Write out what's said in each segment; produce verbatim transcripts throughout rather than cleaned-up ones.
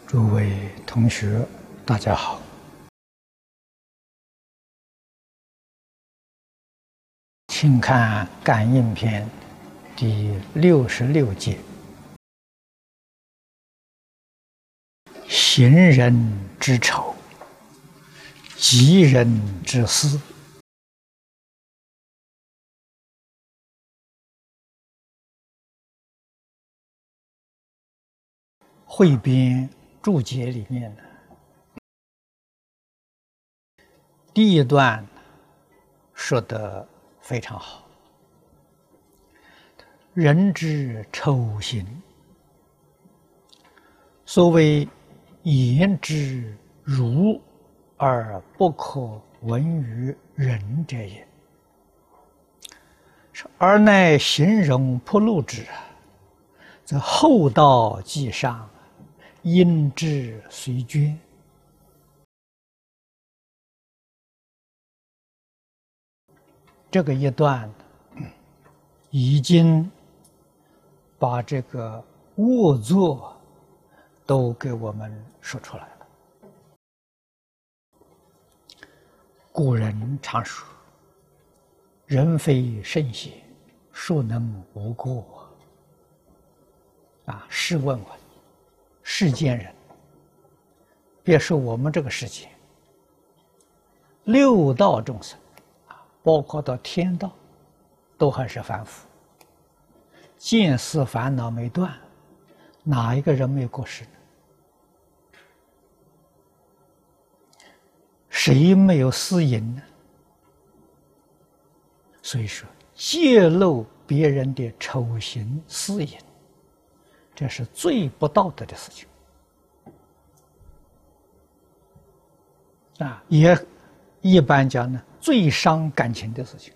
诸位同学，大家好。请看《感应篇》第六十六节：行人之丑，及人之私。汇编注解里面的第一段说得非常好。人之丑行，所谓言之儒而不可闻于人者也，而乃形容铺路之，则厚道既上，因之随捐。这个一段已经把这个恶作都给我们说出来了。古人常说：“人非圣贤，孰能无过？”啊，试问问世间人，别说我们这个世界，六道众生啊，包括到天道，都还是凡夫，见思烦恼没断，哪一个人没有过失呢？谁没有私淫呢？所以说，揭露别人的丑行私淫，这是最不道德的事情啊！也一般讲呢，最伤感情的事情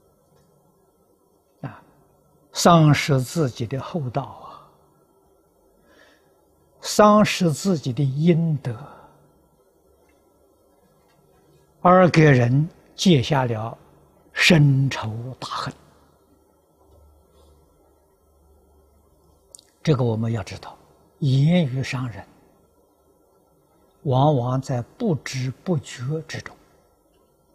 啊，丧失自己的厚道啊，丧失自己的阴德，而给人结下了深仇大恨。这个我们要知道，言语伤人，往往在不知不觉之中